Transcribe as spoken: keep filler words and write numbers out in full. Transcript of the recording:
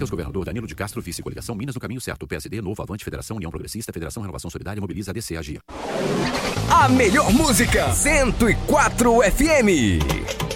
Matheus Governador, Danilo de Castro, Vice, Coligação Minas no caminho certo. P S D, Novo, Avante, Federação, União Progressista, Federação Renovação Solidária, Mobiliza, A D C, Agir. A melhor música, cento e quatro F M.